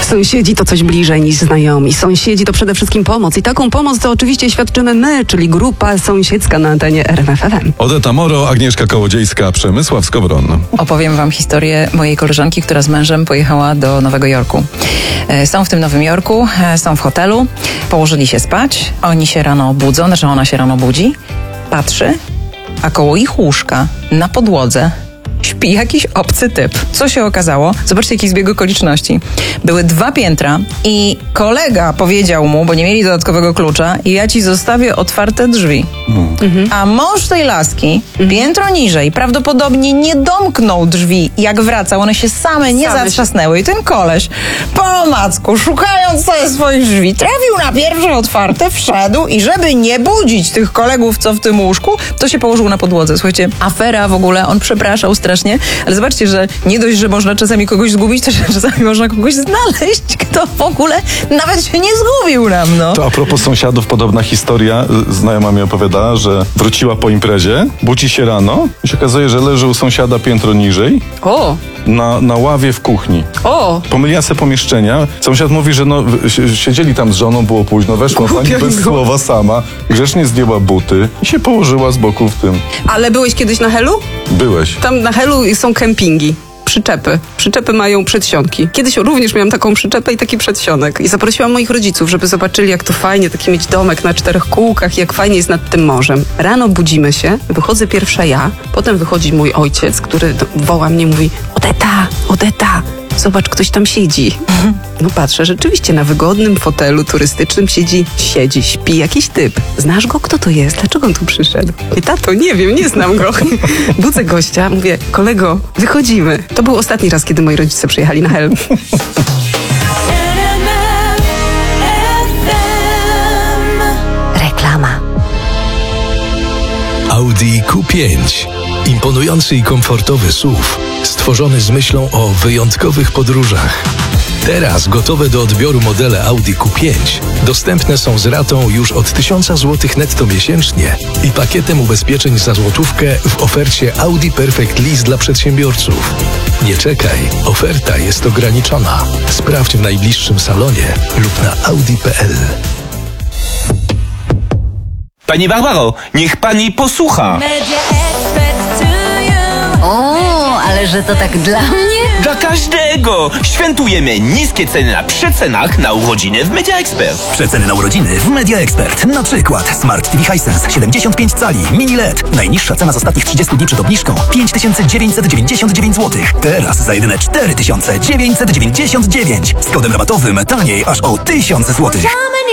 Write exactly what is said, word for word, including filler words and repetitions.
Sąsiedzi to coś bliżej niż znajomi. Sąsiedzi to przede wszystkim pomoc. I taką pomoc to oczywiście świadczymy my, czyli grupa sąsiedzka na antenie R M F F M. Odeta Moro, Agnieszka Kołodziejska, Przemysław Skowron. Opowiem wam historię mojej koleżanki, która z mężem pojechała do Nowego Jorku. Są w tym Nowym Jorku, są w hotelu, położyli się spać, oni się rano budzą, znaczy ona się rano budzi, patrzy, a koło ich łóżka na podłodze śpi jakiś obcy typ. Co się okazało? Zobaczcie, jaki zbieg okoliczności. Były dwa piętra i kolega powiedział mu, bo nie mieli dodatkowego klucza, i ja ci zostawię otwarte drzwi. Mhm. A mąż tej laski, mhm. piętro niżej, prawdopodobnie nie domknął drzwi. Jak wracał, one się same nie same zatrzasnęły. I ten koleś po macku, szukając sobie swoich drzwi, trafił na pierwsze otwarte, wszedł i żeby nie budzić tych kolegów, co w tym łóżku, to się położył na podłodze. Słuchajcie, afera w ogóle, on przepraszał strasznie. Ale zobaczcie, że nie dość, że można czasami kogoś zgubić, to czasami można kogoś znaleźć, kto w ogóle nawet się nie zgubił nam, no. To a propos sąsiadów, podobna historia. Znajoma mi opowiadała, że wróciła po imprezie, budzi się rano i się okazuje, że leży u sąsiada piętro niżej. O! Na, na ławie w kuchni. O! Pomyliła se pomieszczenia. Sąsiad mówi, że no, siedzieli tam z żoną, było późno, weszła pani bez słowa sama, grzecznie zdjęła buty i się położyła z boku w tym. Ale byłeś kiedyś na Helu? Byłeś. Tam na Helu są kempingi. Przyczepy. Przyczepy mają przedsionki. Kiedyś również miałam taką przyczepę i taki przedsionek. I zaprosiłam moich rodziców, żeby zobaczyli, jak to fajnie, taki mieć domek na czterech kółkach, jak fajnie jest nad tym morzem. Rano budzimy się, wychodzę pierwsza ja, potem wychodzi mój ojciec, który woła mnie, mówi: Odeta, Odeta, zobacz, ktoś tam siedzi. No patrzę, rzeczywiście na wygodnym fotelu turystycznym siedzi, siedzi, śpi jakiś typ. Znasz go? Kto to jest? Dlaczego on tu przyszedł? I tato, nie wiem, nie znam go. Budzę gościa, mówię: kolego, wychodzimy. To był ostatni raz, kiedy moi rodzice przyjechali na Hel. Reklama. Audi Q pięć. Imponujący i komfortowy S U V, stworzony z myślą o wyjątkowych podróżach. Teraz gotowe do odbioru modele Audi Q pięć dostępne są z ratą już od tysiąc złotych netto miesięcznie i pakietem ubezpieczeń za złotówkę w ofercie Audi Perfect Lease dla przedsiębiorców. Nie czekaj, oferta jest ograniczona. Sprawdź w najbliższym salonie lub na audi kropka p l. Pani Barbaro, niech pani posłucha. O, ale że to tak dla mnie? Dla każdego! Świętujemy niskie ceny na przecenach na urodziny w Media Expert. Przeceny na urodziny w Media Expert. Na przykład Smart T V Hisense siedemdziesiąt pięć cali, mini L E D. Najniższa cena z ostatnich trzydziestu dni przed obniżką pięć tysięcy dziewięćset dziewięćdziesiąt dziewięć złotych. Teraz za jedyne cztery tysiące dziewięćset dziewięćdziesiąt dziewięć. Z kodem rabatowym taniej aż o tysiąc złotych.